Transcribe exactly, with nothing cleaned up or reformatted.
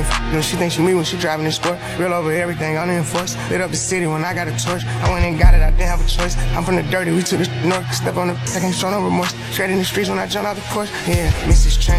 ain't f***ing her. She thinks she me when she driving this sport. Real over everything, I'm enforced. Lit up the city when I got a torch. I went and got it, I didn't have a choice. I'm from the dirty, we took the north. Step on the, I can't show no remorse. Straight in the streets when I jump out the porch. Yeah, Missus Trent.